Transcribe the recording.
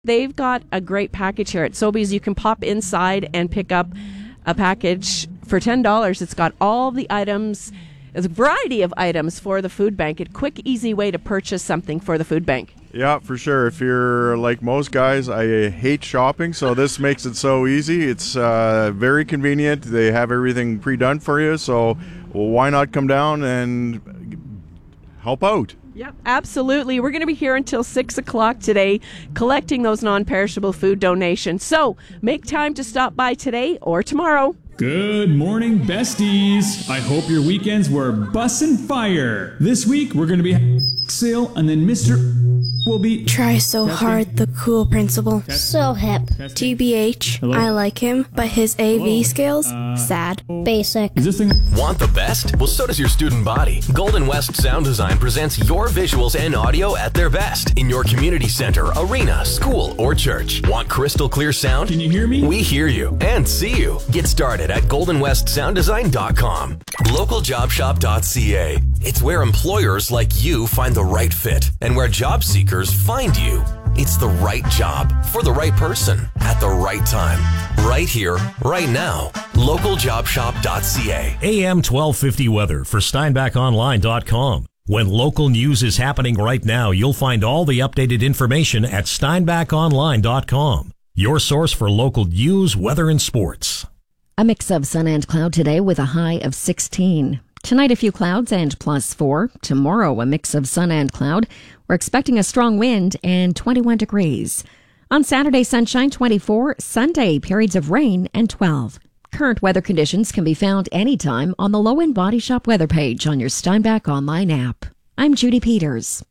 They've got a great package here at Sobeys. You can pop inside and pick up a package for $10. It's got all the items, a variety of items for the food bank. A quick, easy way to purchase something for the food bank. Yeah, for sure. If you're like most guys, I hate shopping, so this makes it so easy. It's very convenient. They have everything pre-done for you, so why not come down and help out? Yep, absolutely. We're going to be here until 6 o'clock today collecting those non-perishable food donations. So make time to stop by today or tomorrow. Good morning, besties. I hope your weekends were bussin' fire. This week, we're going to be sale, and then Mr. will be... Try so hard, the cool principal. So hip. TBH, Hello? I like him, but his AV skills, sad. Basic. Is this thing... Want the best? Well, so does your student body. Golden West Sound Design presents your visuals and audio at their best in your community center, arena, school, or church. Want crystal clear sound? Can you hear me? We hear you and see you. Get started at goldenwestsounddesign.com. Localjobshop.ca. It's where employers like you find the right fit and where job seekers find you. It's the right job for the right person at the right time. Right here, right now. Localjobshop.ca. AM 1250 weather for SteinbachOnline.com. When local news is happening right now, you'll find all the updated information at SteinbachOnline.com. Your source for local news, weather, and sports. A mix of sun and cloud today with a high of 16. Tonight, a few clouds and +4. Tomorrow, a mix of sun and cloud. We're expecting a strong wind and 21 degrees. On Saturday, sunshine 24. Sunday, periods of rain and 12. Current weather conditions can be found anytime on the Low End Body Shop weather page on your Steinbach Online app. I'm Judy Peters.